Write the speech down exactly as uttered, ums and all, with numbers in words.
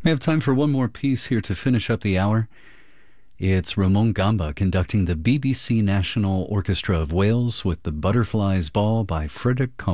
We have time for one more piece here to finish up the hour. It's Ramon Gamba conducting the B B C National Orchestra of Wales with the Butterflies Ball by Frederick Cohen.